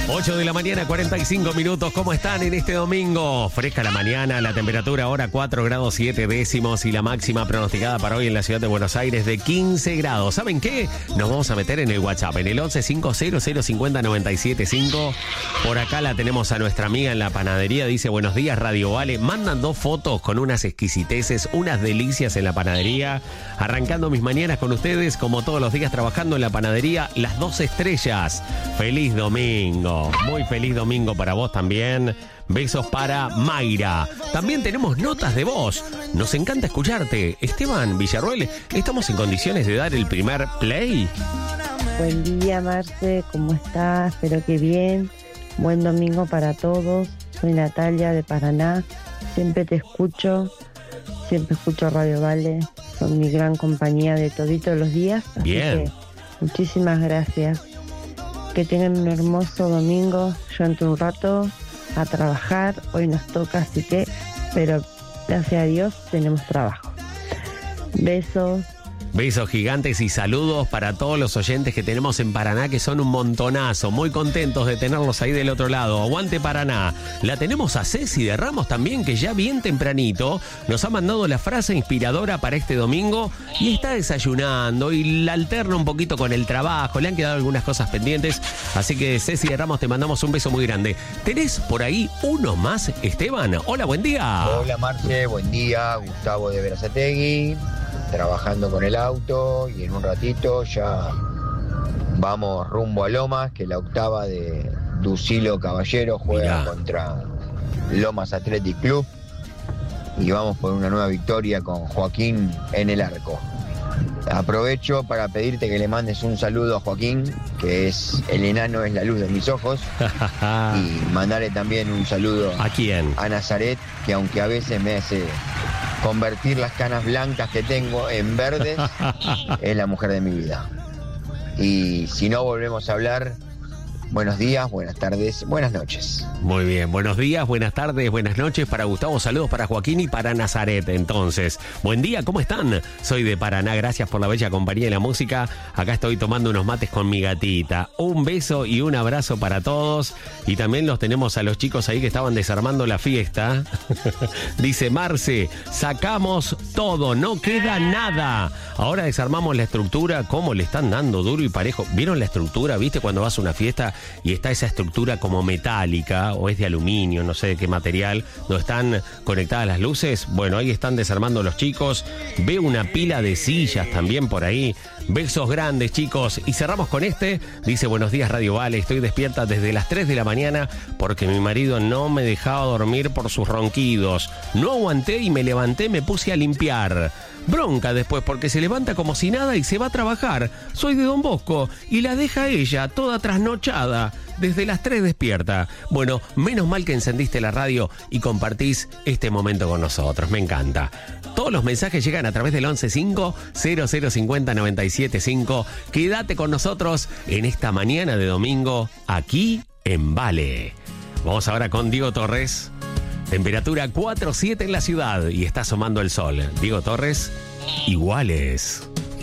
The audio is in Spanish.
8 de la mañana, 45 minutos. ¿Cómo están en este domingo? Fresca la mañana, la temperatura ahora 4 grados 7 décimos y la máxima pronosticada para hoy en la ciudad de Buenos Aires de 15 grados. ¿Saben qué? Nos vamos a meter en el WhatsApp, en el 1150050975. Por acá la tenemos a nuestra amiga en la panadería. Dice, buenos días, Radio Vale. Mandan 2 fotos con unas exquisiteces, unas delicias en la panadería. Arrancando mis mañanas con ustedes, como todos los días, trabajando en la panadería Las 2 Estrellas. Feliz domingo. Muy feliz domingo para vos también. Besos para Mayra. También tenemos notas de voz. Nos encanta escucharte. Esteban Villarruel, ¿estamos en condiciones de dar el primer play? Buen día, Marce. ¿Cómo estás? Espero que bien. Buen domingo para todos. Soy Natalia de Paraná. Siempre te escucho. Siempre escucho Radio Vale. Son mi gran compañía de toditos los días. Bien. Así que muchísimas gracias. Que tengan un hermoso domingo. Yo entro un rato a trabajar. Hoy nos toca, así que, pero gracias a Dios tenemos trabajo. Besos. Besos gigantes y saludos para todos los oyentes que tenemos en Paraná, que son un montonazo. Muy contentos de tenerlos ahí del otro lado. Aguante Paraná. La tenemos a Ceci de Ramos también, que ya bien tempranito nos ha mandado la frase inspiradora para este domingo y está desayunando y la alterna un poquito con el trabajo. Le han quedado algunas cosas pendientes. Así que Ceci de Ramos, te mandamos un beso muy grande. ¿Tenés por ahí uno más, Esteban? Hola, buen día. Hola Marce, buen día. Gustavo de Berazategui. Trabajando con el auto y en un ratito ya vamos rumbo a Lomas, que la octava de Ducilo Caballero juega contra Lomas Athletic Club y vamos por una nueva victoria con Joaquín en el arco. Aprovecho para pedirte que le mandes un saludo a Joaquín, que es el enano, es la luz de mis ojos, y mandarle también un saludo ¿a quién? A Nazaret, que aunque a veces me hace convertir las canas blancas que tengo en verdes, es la mujer de mi vida. Y si no volvemos a hablar, buenos días, buenas tardes, buenas noches. Muy bien, buenos días, buenas tardes, buenas noches para Gustavo, saludos para Joaquín y para Nazaret. Entonces, buen día, ¿cómo están? Soy de Paraná, gracias por la bella compañía y la música. Acá estoy tomando unos mates con mi gatita. Un beso y un abrazo para todos. Y también los tenemos a los chicos ahí que estaban desarmando la fiesta. Dice Marce, sacamos todo, no queda nada. Ahora desarmamos la estructura, ¿cómo le están dando duro y parejo? ¿Vieron la estructura? ¿Viste cuando vas a una fiesta y está esa estructura como metálica o es de aluminio, no sé de qué material, donde están conectadas las luces? Bueno, ahí están desarmando los chicos. Veo una pila de sillas también por ahí. Besos grandes, chicos. Y cerramos con este. Dice, buenos días, Radio Vale. Estoy despierta desde las 3 de la mañana porque mi marido no me dejaba dormir por sus ronquidos. No aguanté y me levanté, me puse a limpiar. Bronca después porque se levanta como si nada y se va a trabajar. Soy de Don Bosco y la deja ella toda trasnochada. Desde las 3 despierta. Bueno, menos mal que encendiste la radio y compartís este momento con nosotros. Me encanta. Todos los mensajes llegan a través del 1150050975. Quédate con nosotros en esta mañana de domingo aquí en Vale. Vamos ahora con Diego Torres. Temperatura 4.7 en la ciudad y está asomando el sol. Diego Torres, Iguales.